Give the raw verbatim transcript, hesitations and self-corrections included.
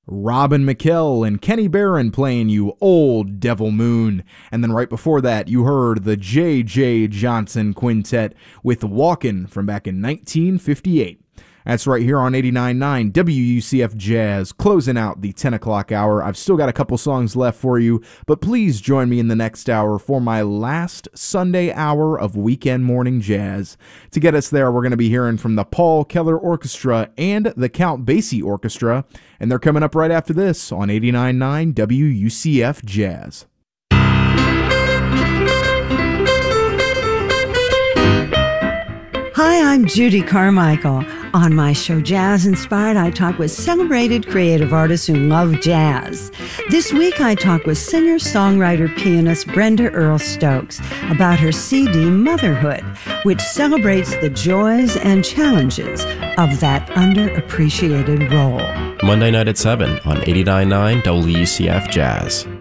Robin McKell and Kenny Barron playing you Old Devil Moon. And then right before that, you heard the J J Johnson Quintet with Walkin' from back in nineteen fifty-eight. That's right here on eighty-nine point nine W U C F Jazz, closing out the ten o'clock hour. I've still got a couple songs left for you, but please join me in the next hour for my last Sunday hour of Weekend Morning Jazz. To get us there, we're going to be hearing from the Paul Keller Orchestra and the Count Basie Orchestra, and they're coming up right after this on eighty-nine point nine W U C F Jazz. Hi, I'm Judy Carmichael. On my show Jazz Inspired, I talk with celebrated creative artists who love jazz. This week, I talk with singer, songwriter, pianist Brenda Earl Stokes about her C D Motherhood, which celebrates the joys and challenges of that underappreciated role. Monday night at seven on eighty-nine point nine W U C F Jazz.